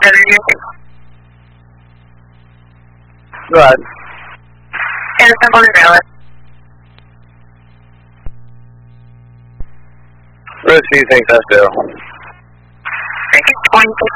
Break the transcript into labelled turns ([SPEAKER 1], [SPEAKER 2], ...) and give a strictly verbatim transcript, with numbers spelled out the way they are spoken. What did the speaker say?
[SPEAKER 1] better you think?
[SPEAKER 2] Go ahead.
[SPEAKER 1] And assemble and mail it.
[SPEAKER 2] What do you think that's due?
[SPEAKER 1] I think twenty-six